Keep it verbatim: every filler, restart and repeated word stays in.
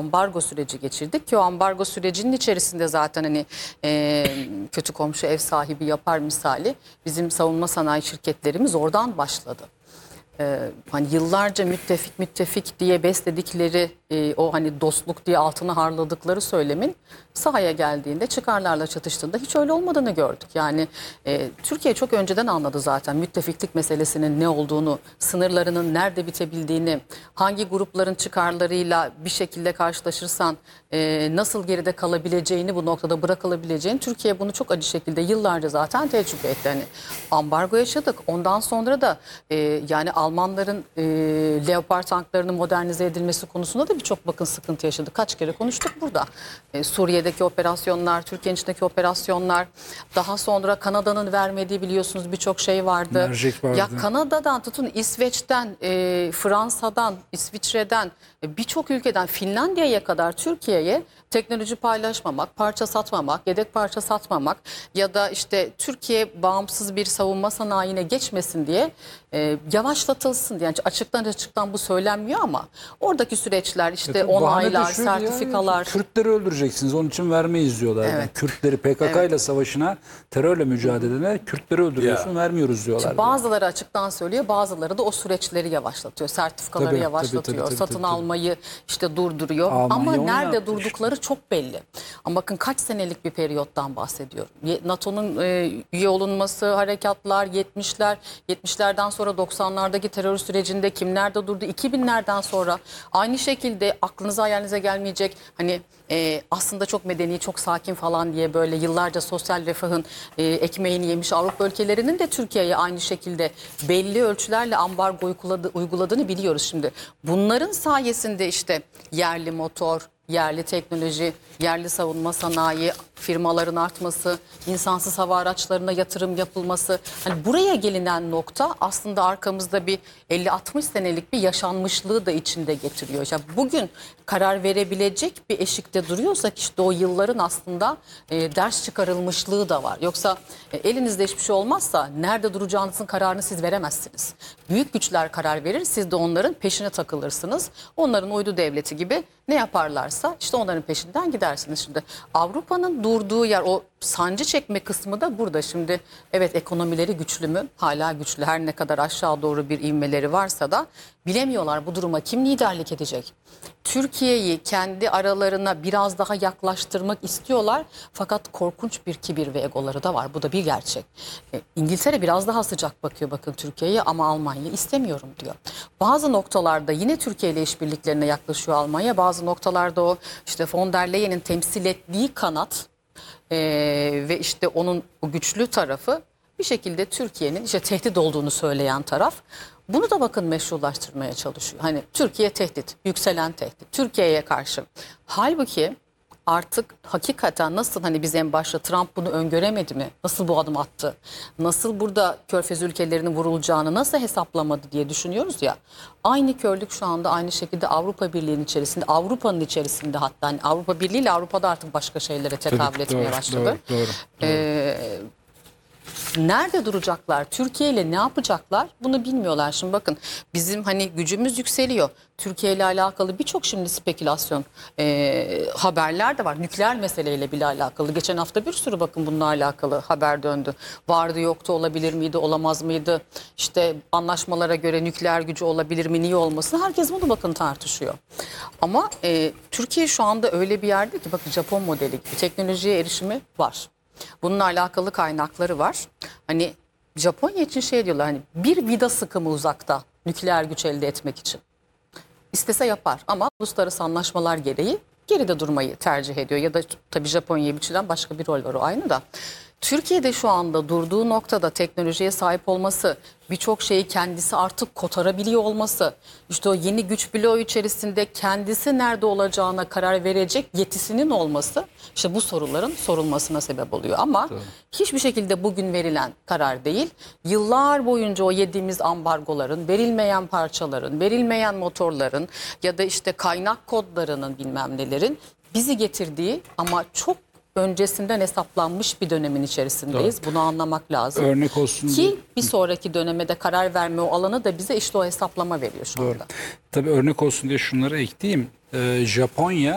ambargo süreci geçirdik ki o ambargo sürecinin içerisinde zaten hani e, kötü komşu ev sahibi yapar misali bizim savunma sanayi şirketlerimiz oradan başladı. Ee, hani yıllarca müttefik müttefik diye besledikleri e, o hani dostluk diye altını harladıkları söylemin sahaya geldiğinde çıkarlarla çatıştığında hiç öyle olmadığını gördük. Yani e, Türkiye çok önceden anladı zaten müttefiklik meselesinin ne olduğunu, sınırlarının nerede bitebildiğini, hangi grupların çıkarlarıyla bir şekilde karşılaşırsan e, nasıl geride kalabileceğini, bu noktada bırakılabileceğini Türkiye bunu çok acı şekilde yıllarca zaten tecrübe etti. Yani ambargo yaşadık. Ondan sonra da e, yani Almanların e, Leopard tanklarının modernize edilmesi konusunda da birçok bakın sıkıntı yaşadık. Kaç kere konuştuk burada. E, Suriye'deki operasyonlar, Türkiye'nin içindeki operasyonlar, daha sonra Kanada'nın vermediği biliyorsunuz birçok şey vardı. Mercek vardı. Ya Kanada'dan tutun İsveç'ten, e, Fransa'dan, İsviçre'den, e, birçok ülkeden Finlandiya'ya kadar Türkiye'ye teknoloji paylaşmamak, parça satmamak, yedek parça satmamak ya da işte Türkiye bağımsız bir savunma sanayine geçmesin diye e, yavaşlatılsın diye. Yani açıktan açıktan bu söylenmiyor ama oradaki süreçler işte E onaylar, sertifikalar. Ya, Kürtleri öldüreceksiniz onun için vermeyiz diyorlar. Evet. Yani Kürtleri P K K ile evet. savaşına, terörle mücadelene Kürtleri öldürüyorsun, ya. vermiyoruz diyorlar. Bazıları diye. açıktan söylüyor, bazıları da o süreçleri yavaşlatıyor, sertifikaları tabii, yavaşlatıyor, tabii, tabii, tabii, satın tabii, tabii. almayı işte durduruyor. Almanya ama nerede durdukları işte. çok belli. Ama bakın kaç senelik bir periyottan bahsediyorum. NATO'nun e, üye olunması, harekatlar, yetmişler, yetmişlerden sonra doksanlardaki terör sürecinde kimler de durdu, iki binlerden sonra aynı şekilde aklınıza hayalinize gelmeyecek hani e, aslında çok medeni, çok sakin falan diye böyle yıllarca sosyal refahın e, ekmeğini yemiş Avrupa ülkelerinin de Türkiye'ye aynı şekilde belli ölçülerle ambargo uyguladı, uyguladığını biliyoruz şimdi. Bunların sayesinde işte yerli motor, yerli teknoloji, yerli savunma sanayi firmaların artması, insansız hava araçlarına yatırım yapılması. Hani buraya gelinen nokta aslında arkamızda bir elli altmış senelik bir yaşanmışlığı da içinde getiriyor. Yani bugün karar verebilecek bir eşikte duruyorsak işte o yılların aslında e, ders çıkarılmışlığı da var. Yoksa e, elinizde hiçbir şey olmazsa nerede duracağınızın kararını siz veremezsiniz. Büyük güçler karar verir, siz de onların peşine takılırsınız. Onların uydu devleti gibi ne yaparlarsa işte onların peşinden gidersiniz. Şimdi Avrupa'nın durduğu yer, o sancı çekme kısmı da burada. Şimdi evet, ekonomileri güçlü mü? Hala güçlü. Her ne kadar aşağı doğru bir ivmeleri varsa da bilemiyorlar bu duruma kim liderlik edecek. Türkiye'yi kendi aralarına biraz daha yaklaştırmak istiyorlar. Fakat korkunç bir kibir ve egoları da var. Bu da bir gerçek. E, İngiltere biraz daha sıcak bakıyor bakın Türkiye'ye ama Almanya istemiyorum diyor. Bazı noktalarda yine Türkiye ile işbirliklerine yaklaşıyor Almanya. Bazı noktalarda o işte von der Leyen'in temsil ettiği kanat e, ve işte onun o güçlü tarafı bir şekilde Türkiye'nin işte tehdit olduğunu söyleyen taraf. Bunu da bakın meşrulaştırmaya çalışıyor. Hani Türkiye tehdit, yükselen tehdit, Türkiye'ye karşı. Halbuki artık hakikaten nasıl hani biz en başta Trump bunu öngöremedi mi? Nasıl bu adım attı? Nasıl burada Körfez ülkelerinin vurulacağını nasıl hesaplamadı diye düşünüyoruz ya. Aynı körlük şu anda aynı şekilde Avrupa Birliği'nin içerisinde, Avrupa'nın içerisinde hatta hani Avrupa Birliği ile Avrupa'da artık başka şeylere tekabül etmeye doğru, başladı. Doğru, doğru, doğru. Ee, Nerede duracaklar? Türkiye ile ne yapacaklar? Bunu bilmiyorlar. Şimdi bakın bizim hani gücümüz yükseliyor. Türkiye ile alakalı birçok şimdi spekülasyon e, haberler de var. Nükleer meseleyle bile alakalı. Geçen hafta bir sürü bakın bununla alakalı haber döndü. Vardı yoktu, olabilir miydi, olamaz mıydı? İşte anlaşmalara göre nükleer gücü olabilir mi, niye olmasın? Herkes bunu bakın tartışıyor. Ama e, Türkiye şu anda öyle bir yerde ki bakın Japon modeli gibi teknolojiye erişimi var. Bununla alakalı kaynakları var. Hani Japonya için şey diyorlar hani bir vida sıkımı uzakta nükleer güç elde etmek için. İstese yapar ama uluslararası anlaşmalar gereği geride durmayı tercih ediyor. Ya da tabii Japonya'ya biçilen başka bir rol var, o aynı da. Türkiye'de şu anda durduğu noktada teknolojiye sahip olması, birçok şeyi kendisi artık kotarabiliyor olması, işte o yeni güç bloğu içerisinde kendisi nerede olacağına karar verecek yetisinin olması, işte bu soruların sorulmasına sebep oluyor. Ama Tabii. hiçbir şekilde bugün verilen karar değil. Yıllar boyunca o yediğimiz ambargoların, verilmeyen parçaların, verilmeyen motorların ya da işte kaynak kodlarının bilmem nelerin bizi getirdiği ama çok öncesinden hesaplanmış bir dönemin içerisindeyiz. Doğru. Bunu anlamak lazım. Örnek olsun ki diye. bir sonraki dönemede karar verme o alanı da bize işte o hesaplama veriyor şu Doğru. anda. Tabii örnek olsun diye şunları ekleyeyim. Ee, Japonya